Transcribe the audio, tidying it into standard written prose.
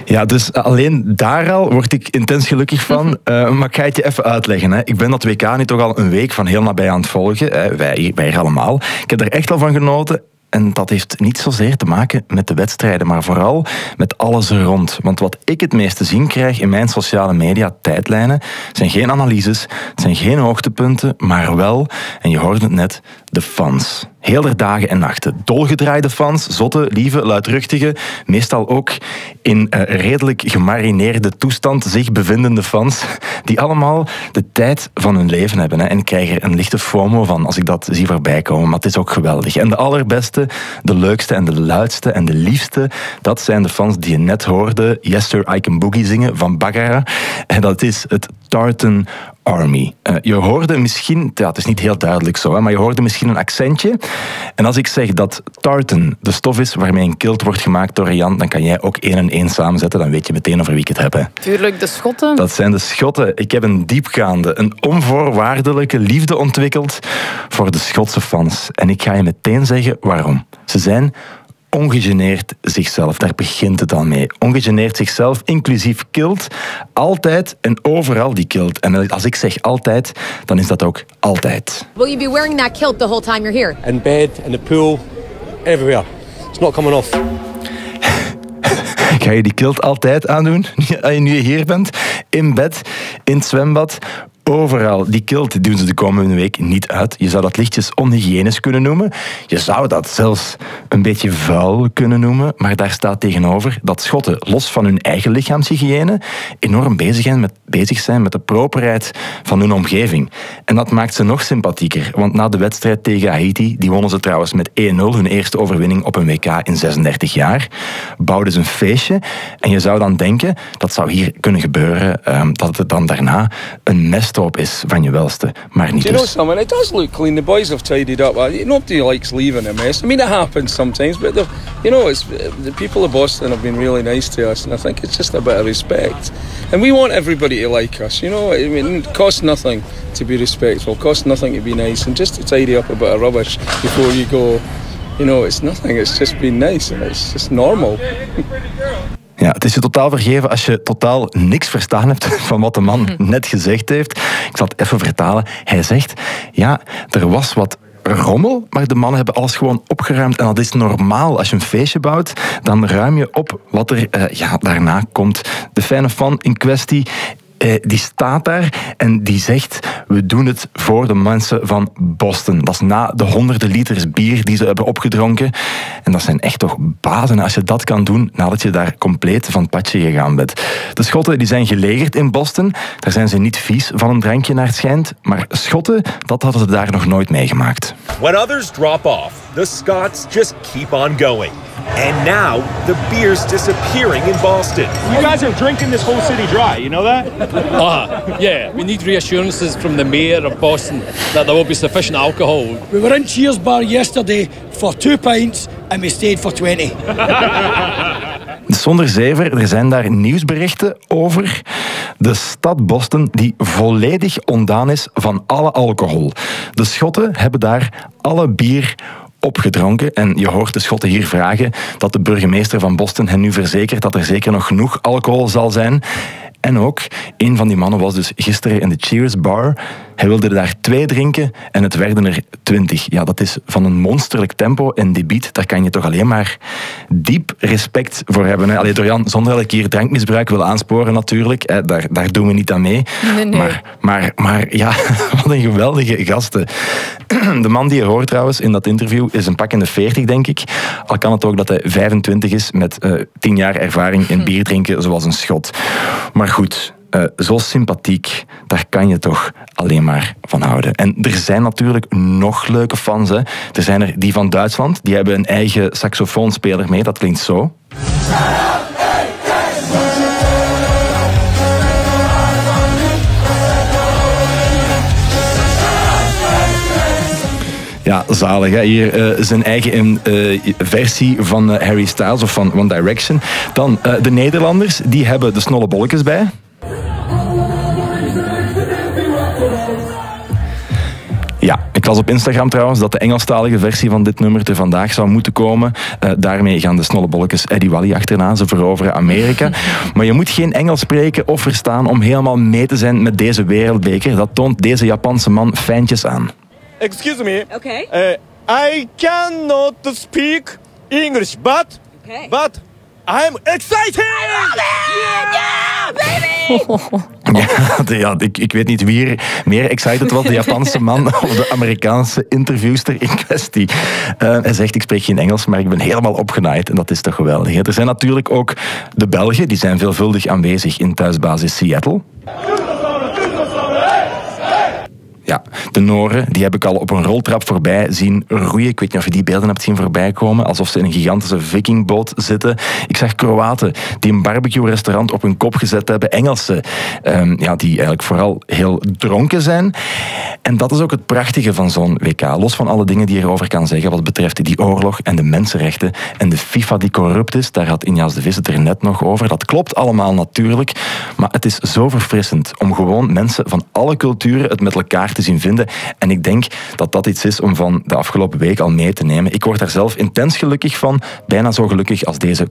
Ja, dus alleen daar al word ik intens gelukkig van. Maar ik ga het je even uitleggen. Hè. Ik ben dat WK nu toch al een week van heel nabij aan het volgen. Wij hier allemaal. Ik heb er echt al van genoten. En dat heeft niet zozeer te maken met de wedstrijden, maar vooral met alles er rond. Want wat ik het meest te zien krijg in mijn sociale media tijdlijnen, zijn geen analyses, het zijn geen hoogtepunten, maar wel, en je hoorde het net, de fans. Heel de dagen en nachten. Dolgedraaide fans, zotte, lieve, luidruchtige, meestal ook in redelijk gemarineerde toestand zich bevindende fans, die allemaal de tijd van hun leven hebben. Hè. En ik krijg er een lichte FOMO van als ik dat zie voorbij komen, maar het is ook geweldig. En de allerbeste, de leukste en de luidste en de liefste, dat zijn de fans die je net hoorde Yes Sir I Can Boogie zingen van Bagara. En dat is het Tartan Army. Je hoorde misschien, ja, het is niet heel duidelijk zo, hè, maar je hoorde misschien een accentje. En als ik zeg dat tartan de stof is waarmee een kilt wordt gemaakt door Jan, dan kan jij ook 1 en 1 samenzetten, dan weet je meteen over wie ik het heb. Hè. Tuurlijk, de Schotten. Dat zijn de Schotten. Ik heb een diepgaande, een onvoorwaardelijke liefde ontwikkeld voor de Schotse fans. En ik ga je meteen zeggen waarom. Ze zijn ongegeneerd zichzelf. Daar begint het al mee. Ongegeneerd zichzelf, inclusief kilt. Altijd en overal die kilt. En als ik zeg altijd, dan is dat ook altijd. Will you be wearing that kilt the whole time you're here? In bed, in the pool, everywhere. It's not coming off. Ga je die kilt altijd aandoen, nu je hier bent? In bed, in het zwembad, overal. Die kilt doen ze de komende week niet uit. Je zou dat lichtjes onhygiënisch kunnen noemen. Je zou dat zelfs een beetje vuil kunnen noemen. Maar daar staat tegenover dat Schotten, los van hun eigen lichaamshygiëne, enorm bezig zijn met de properheid van hun omgeving. En dat maakt ze nog sympathieker. Want na de wedstrijd tegen Haiti, die wonnen ze trouwens met 1-0, hun eerste overwinning op een WK in 36 jaar, bouwden ze een feestje. En je zou dan denken, dat zou hier kunnen gebeuren, dat het dan daarna een mest is van je welste, maar niet Do you know dus. something? It does look clean. The boys have tidied up. Nobody likes leaving a mess. I mean, it happens sometimes, but it's the people of Boston have been really nice to us, and I think it's just a bit of respect. And we want everybody to like us. I mean, it costs nothing to be respectful. It costs nothing to be nice, and just to tidy up a bit of rubbish before you go. It's nothing. It's just being nice, and it's just normal. Ja, het is je totaal vergeven als je totaal niks verstaan hebt van wat de man net gezegd heeft. Ik zal het even vertalen. Hij zegt, ja, er was wat rommel, maar de mannen hebben alles gewoon opgeruimd. En dat is normaal. Als je een feestje bouwt, dan ruim je op wat er daarna komt. De fijne fan in kwestie, die staat daar en die zegt, we doen het voor de mensen van Boston. Dat is na de honderden liters bier die ze hebben opgedronken. En dat zijn echt toch bazen als je dat kan doen nadat je daar compleet van het padje gegaan bent. De Schotten die zijn gelegerd in Boston. Daar zijn ze niet vies van een drankje naar het schijnt. Maar Schotten, dat hadden ze daar nog nooit meegemaakt. When others drop off, the Scots just keep on going. And now the beer's disappearing in Boston. You guys are drinking this whole city dry, you know that? Yeah, we need reassurances from the mayor of Boston that there will be sufficient alcohol. We were in Cheers Bar yesterday for 2 pints and we stayed for 20. Zonder zever, er zijn daar nieuwsberichten over de stad Boston die volledig ontdaan is van alle alcohol. De Schotten hebben daar alle bier opgedronken. En je hoort de Schotten hier vragen dat de burgemeester van Boston hen nu verzekert dat er zeker nog genoeg alcohol zal zijn. En ook, een van die mannen was dus gisteren in de Cheers Bar. Hij wilde er daar 2 drinken en het werden er 20. Ja, dat is van een monsterlijk tempo en debiet. Daar kan je toch alleen maar diep respect voor hebben. Allee, Dorian, zonder dat ik hier drankmisbruik wil aansporen natuurlijk. Daar doen we niet aan mee. Nee. Maar ja, wat een geweldige gasten. De man die je hoort trouwens in dat interview is een pak in de 40, denk ik. Al kan het ook dat hij 25 is met 10 jaar ervaring in bier drinken, zoals een Schot. Maar goed, zo sympathiek, daar kan je toch alleen maar van houden. En er zijn natuurlijk nog leuke fans. Hè. Er zijn er die van Duitsland, die hebben een eigen saxofoonspeler mee, dat klinkt zo. Ja, zalig. Hè? Hier zijn eigen versie van Harry Styles of van One Direction. Dan de Nederlanders, die hebben de snolle bolletjes bij. Ja, ik las op Instagram trouwens dat de Engelstalige versie van dit nummer er vandaag zou moeten komen. Daarmee gaan de snollebolletjes Eddie Wally achterna. Ze veroveren Amerika. Maar je moet geen Engels spreken of verstaan om helemaal mee te zijn met deze wereldbeker. Dat toont deze Japanse man fijntjes aan. Excuse me. Okay. I cannot speak English, but I'm excited! Ja, ik weet niet wie er meer excited was, de Japanse man of de Amerikaanse interviewster in kwestie. Hij zegt, ik spreek geen Engels, maar ik ben helemaal opgenaaid en dat is toch geweldig. Hè? Er zijn natuurlijk ook de Belgen, die zijn veelvuldig aanwezig in thuisbasis Seattle. Ja, de Noren, die heb ik al op een roltrap voorbij zien roeien. Ik weet niet of je die beelden hebt zien voorbij komen, alsof ze in een gigantische vikingboot zitten. Ik zag Kroaten die een barbecue-restaurant op hun kop gezet hebben. Engelsen, die eigenlijk vooral heel dronken zijn. En dat is ook het prachtige van zo'n WK. Los van alle dingen die je erover kan zeggen wat betreft die oorlog en de mensenrechten en de FIFA die corrupt is, daar had Inja's de Vis het er net nog over. Dat klopt allemaal natuurlijk, maar het is zo verfrissend om gewoon mensen van alle culturen het met elkaar te zien vinden. En ik denk dat dat iets is om van de afgelopen week al mee te nemen. Ik word daar zelf intens gelukkig van. Bijna zo gelukkig als deze